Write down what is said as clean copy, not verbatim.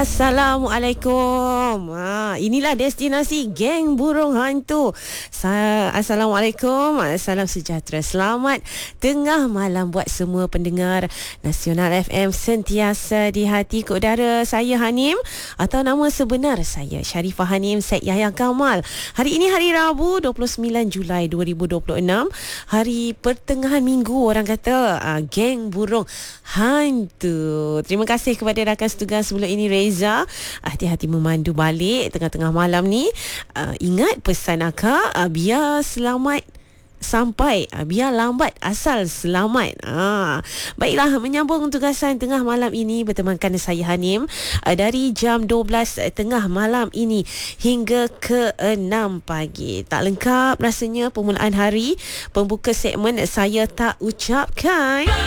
Assalamualaikum. Inilah destinasi geng burung hantu. Assalamualaikum. Salam sejahtera. Selamat tengah malam buat semua pendengar Nasional FM sentiasa di hati ke udara. Saya Hanim, atau nama sebenar saya Sharifah Hanim Syed Yahya Kamal. Hari ini hari Rabu 29 Julai 2026. Hari pertengahan minggu orang kata. Geng burung hantu. Terima kasih kepada rakan setugas sebelum ini Reza. Hati-hati memandu balik tengah-tengah malam ni. Ingat pesan akak, biar selamat sampai, biar lambat asal selamat. Baiklah, menyambung tugasan tengah malam ini bertemankan saya Hanim dari jam 12 tengah malam ini hingga ke 6 pagi. Tak lengkap rasanya permulaan hari. Pembuka segmen saya tak ucapkan.